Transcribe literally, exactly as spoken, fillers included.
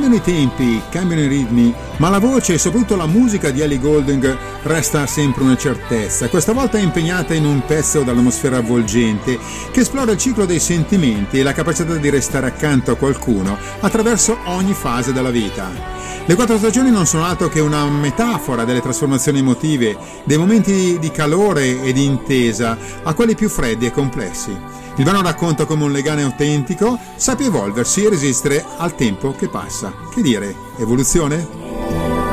Cambiano i tempi, cambiano i ritmi, ma la voce e soprattutto la musica di Ellie Goulding resta sempre una certezza. Questa volta è impegnata in un pezzo dall'atmosfera avvolgente che esplora il ciclo dei sentimenti e la capacità di restare accanto a qualcuno attraverso ogni fase della vita. Le quattro stagioni non sono altro che una metafora delle trasformazioni emotive, dei momenti di calore e di intesa a quelli più freddi e complessi. Il brano racconta come un legame autentico sappia evolversi e resistere al tempo che passa. Che dire, evoluzione?